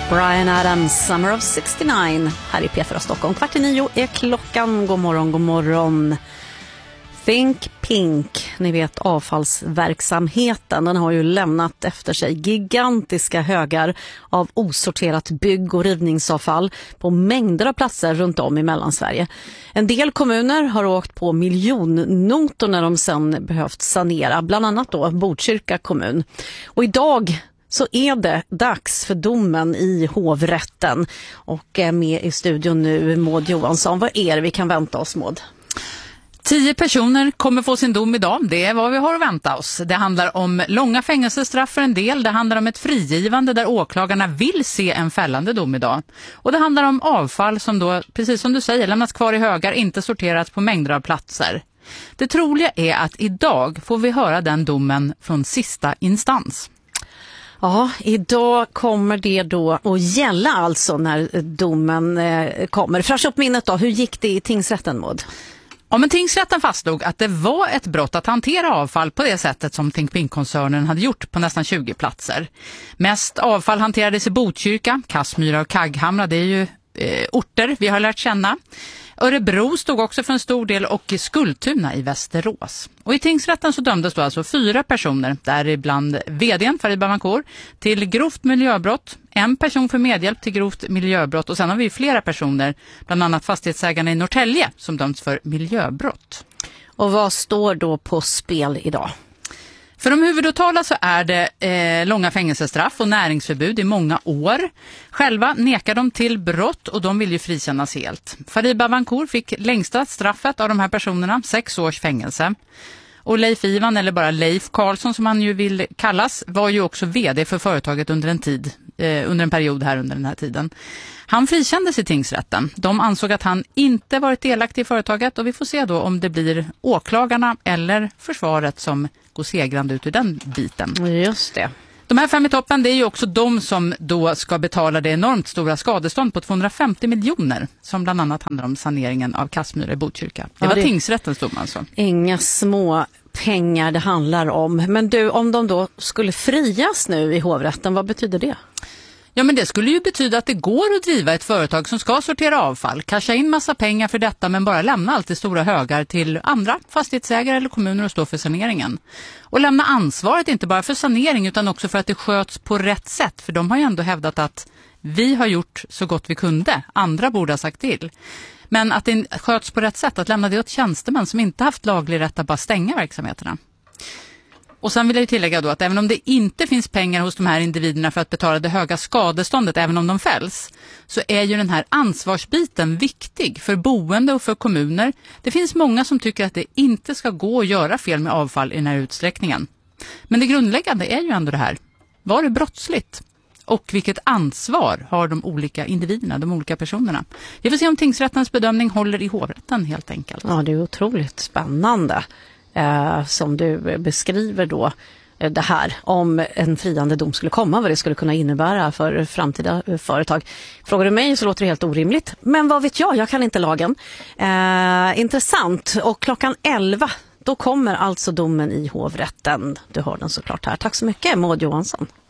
Bryan Adams, Summer of 69, här i P4 Stockholm. 8:45 är klockan. God morgon, god morgon. Think Pink, ni vet avfallsverksamheten, den har ju lämnat efter sig gigantiska högar av osorterat bygg- och rivningsavfall på mängder av platser runt om i Mellansverige. En del kommuner har åkt på miljonnotor när de sen behövt sanera, bland annat då Botkyrka kommun. Och idag så är det dags för domen i hovrätten. Och med i studion nu Maud Johansson. Vad är det vi kan vänta oss, Maud? 10 personer kommer få sin dom idag. Det är vad vi har att vänta oss. Det handlar om långa fängelsestraff för en del. Det handlar om ett frigivande där åklagarna vill se en fällande dom idag. Och det handlar om avfall som då, precis som du säger, lämnas kvar i högar, inte sorterats på mängder av platser. Det troliga är att idag får vi höra den domen från sista instans. Ja, idag kommer det då att gälla alltså när domen kommer. Fräscha upp minnet då, hur gick det i tingsrätten, Maud? Ja, men tingsrätten fastslog att det var ett brott att hantera avfall på det sättet som Think Pink-koncernen hade gjort på nästan 20 platser. Mest avfall hanterades i Botkyrka, Kassmyra och Kagghamra, det är ju orter vi har lärt känna. Örebro stod också för en stor del och Skultuna i Västerås. Och i tingsrätten så dömdes då alltså 4 personer, däribland vd:n Farid Bavancour, till grovt miljöbrott, en person för medhjälp till grovt miljöbrott och sen har vi flera personer, bland annat fastighetsägarna i Norrtälje, som dömts för miljöbrott. Och vad står då på spel idag? För de huvudåtalade så är det långa fängelsestraff och näringsförbud i många år. Själva nekar de till brott och de vill ju frikännas helt. Farid Bavancour fick längsta straffet av de här personerna, 6 års fängelse. Och Leif Ivan, eller bara Leif Karlsson som han ju vill kallas, var ju också vd för företaget under en period här under den här tiden. Han frikändes i tingsrätten. De ansåg att han inte varit delaktig i företaget och vi får se då om det blir åklagarna eller försvaret som går segrande ut ur den biten. Just det. De här 5 i toppen, det är ju också de som då ska betala det enormt stora skadestånd på 250 miljoner som bland annat handlar om saneringen av Kassmyra i Botkyrka. Det var tingsrättens dom alltså. Inga små pengar det handlar om. Men du, om de då skulle frias nu i hovrätten, vad betyder det? Ja, men det skulle ju betyda att det går att driva ett företag som ska sortera avfall, casha in massa pengar för detta men bara lämna allt i stora högar till andra fastighetsägare eller kommuner och stå för saneringen. Och lämna ansvaret inte bara för sanering utan också för att det sköts på rätt sätt, för de har ju ändå hävdat att vi har gjort så gott vi kunde, andra borde ha sagt till. Men att det sköts på rätt sätt, att lämna det åt tjänstemän som inte haft laglig rätt att bara stänga verksamheterna. Och sen vill jag tillägga då att även om det inte finns pengar hos de här individerna för att betala det höga skadeståndet även om de fälls, så är ju den här ansvarsbiten viktig för boende och för kommuner. Det finns många som tycker att det inte ska gå att göra fel med avfall i den här utsträckningen. Men det grundläggande är ju ändå det här. Var det brottsligt? Och vilket ansvar har de olika individerna, de olika personerna? Vi får se om tingsrättens bedömning håller i hovrätten helt enkelt. Ja, det är otroligt spännande. Som du beskriver då det här, om en friande dom skulle komma, vad det skulle kunna innebära för framtida företag. Frågar du mig så låter det helt orimligt, men vad vet jag kan inte lagen. Intressant, och klockan 11 då kommer alltså domen i hovrätten. Du hör den såklart här. Tack så mycket, Maud Johansson.